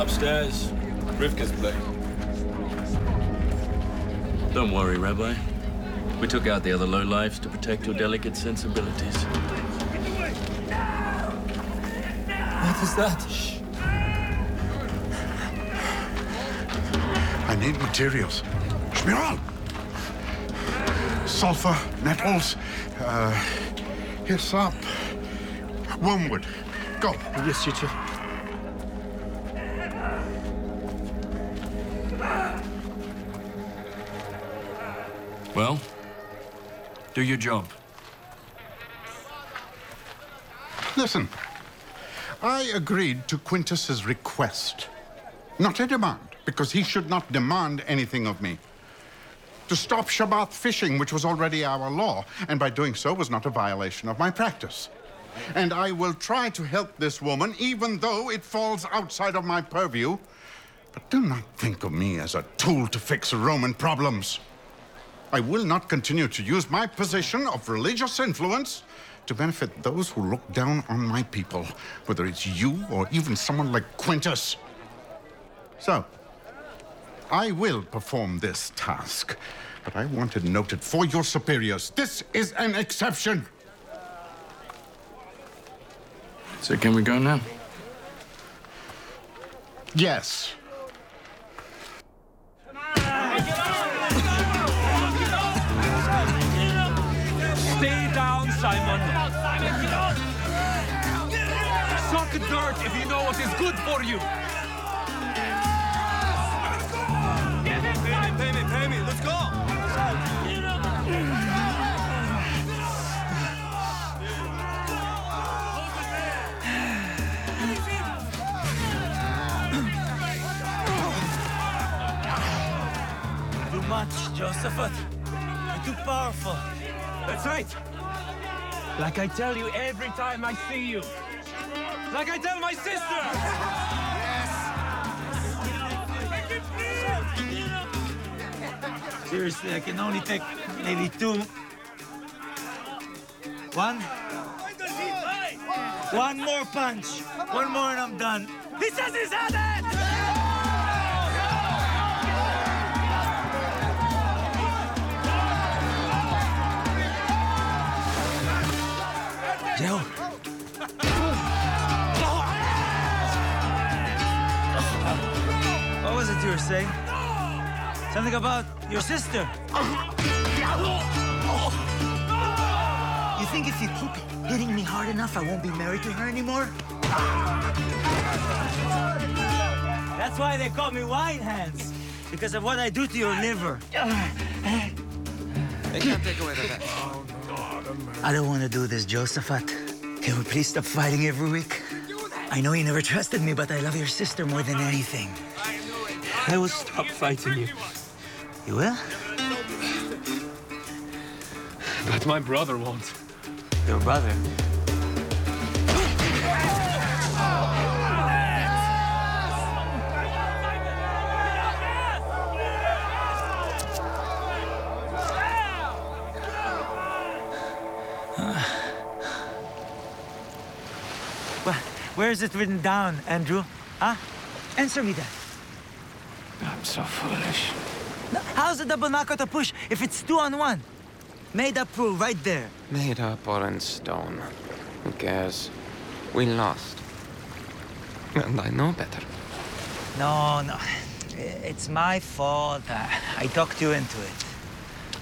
upstairs. Rivka's place. Don't worry, Rabbi. We took out the other lowlifes to protect your delicate sensibilities. What is that? Shh. I need materials. Shmiral! Sulfur, nettles, hyssop, wormwood. Go. Yes, teacher. Well, do your job. Listen, I agreed to Quintus's request, not a demand, because he should not demand anything of me. To stop Shabbat fishing, which was already our law, and by doing so was not a violation of my practice. And I will try to help this woman, even though it falls outside of my purview. But do not think of me as a tool to fix Roman problems. I will not continue to use my position of religious influence to benefit those who look down on my people, whether it's you or even someone like Quintus. So, I will perform this task, but I want it noted for your superiors. This is an exception. So can we go now? Yes. Stay down, Simon. Suck dirt if you know what is good for you. Pay me. Let's go. Too much, Josephat. You're too powerful. That's right. Like I tell you every time I see you. Like I tell my sister. Seriously, I can only take maybe two. One more punch. One more and I'm done. He says he's had it! Joe. What was it you were saying? Something about your sister. You think if you keep hitting me hard enough, I won't be married to her anymore? That's why they call me Wine Hands. Because of what I do to your liver. They can't take away that. I don't want to do this, Josephat. Can we please stop fighting every week? I know you never trusted me, but I love your sister more than anything. I will stop fighting you. You will? But my brother won't. Your brother? Where is it written down, Andrew? Huh? Answer me that. I'm so foolish. How's a double knockout a push if it's 2-on-1? Made up rule right there. Made up or in stone. Who cares? We lost. And I know better. No. It's my fault. I talked you into it.